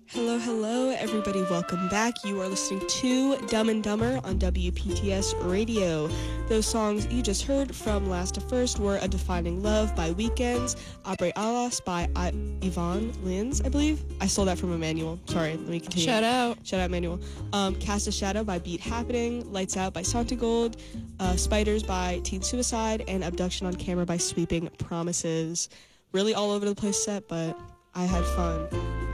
Hello, hello, everybody. Welcome back. You are listening to Dumb and Dumber on WPTS Radio. Those songs you just heard from last to first were A Defining Love by Weekends, Abre Alas by Yvonne Lins, I believe. I stole that from Emmanuel. Sorry, let me continue. Shout out, Emmanuel. Cast a Shadow by Beat Happening, Lights Out by Santigold, Spiders by Teen Suicide, and Abduction on Camera by Sweeping Promises. Really all over the place set, but I had fun.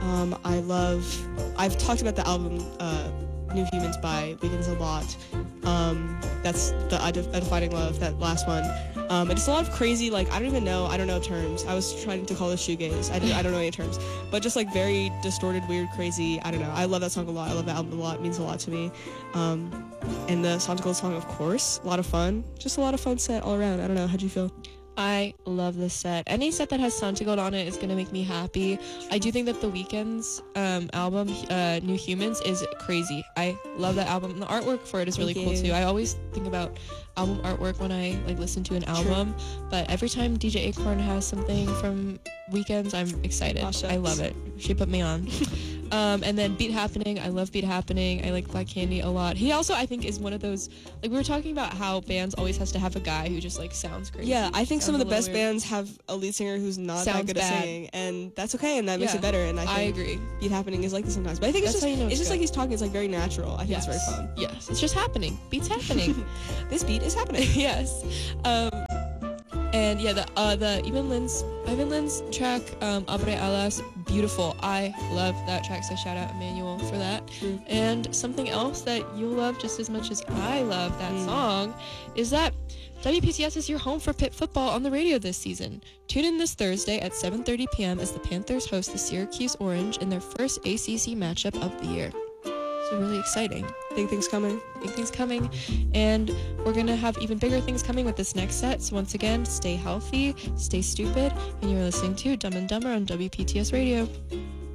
I've talked about the album New Humans by Weekends a lot. That's the A Defining Love, that last one. And it's a lot of crazy, like, I don't know terms. I was trying to call this shoegaze. I don't know any terms. But just like very distorted, weird, crazy, I don't know. I love that song a lot. I love that album a lot. It means a lot to me. And the Santigold song, of course. A lot of fun. Just a lot of fun set all around. I don't know. How'd you feel? I love this set. Any set that has Santigold on it is going to make me happy. I do think that the Weeknd's album, New Humans, is crazy. I love that album. And the artwork for it is really cool too. I always think about album artwork when I listen to an album, but every time DJ Acorn has something from Weeknd's, I'm excited. I love it. She put me on. And then Beat Happening, I love Beat Happening. I like Black Candy a lot. He also, I think, is one of those, like, we were talking about how bands always has to have a guy who just, like, sounds crazy. Yeah, I think some of the best bands have a lead singer who's not that good at singing, and that's okay, and that makes it better, and I agree. Beat Happening is like this sometimes, but I think it's just like he's talking, it's like very natural. I think it's very fun. Yes, it's just happening. Beat's happening. This beat is happening. Yes. And yeah, the Ivan Lin's track, Abre Alas, beautiful. I love that track, so shout out Emmanuel for that. And something else that you'll love just as much as I love that song is that WPTS is your home for Pitt football on the radio this season. Tune in this Thursday at 7:30 p.m. as the Panthers host the Syracuse Orange in their first ACC matchup of the year. So really exciting. Big things coming. And we're going to have even bigger things coming with this next set. So once again, stay healthy, stay stupid, and you're listening to Dumb and Dumber on WPTS Radio.